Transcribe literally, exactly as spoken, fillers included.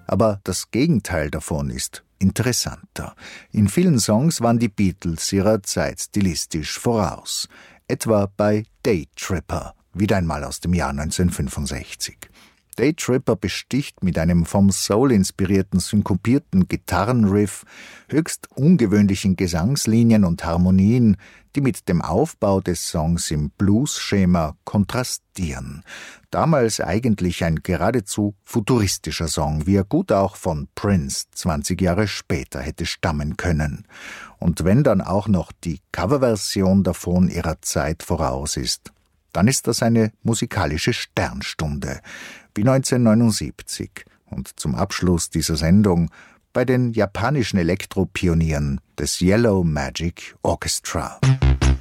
Aber das Gegenteil davon ist interessanter. In vielen Songs waren die Beatles ihrer Zeit stilistisch voraus. Etwa bei Daytripper, wieder einmal aus dem Jahr neunzehnhundertfünfundsechzig. Daytripper besticht mit einem vom Soul inspirierten, synkopierten Gitarrenriff, höchst ungewöhnlichen Gesangslinien und Harmonien, die mit dem Aufbau des Songs im Blues-Schema kontrastieren. Damals eigentlich ein geradezu futuristischer Song, wie er gut auch von Prince zwanzig Jahre später hätte stammen können. Und wenn dann auch noch die Coverversion davon ihrer Zeit voraus ist, dann ist das eine musikalische Sternstunde, wie neunzehnhundertneunundsiebzig und zum Abschluss dieser Sendung bei den japanischen Elektropionieren des Yellow Magic Orchestra.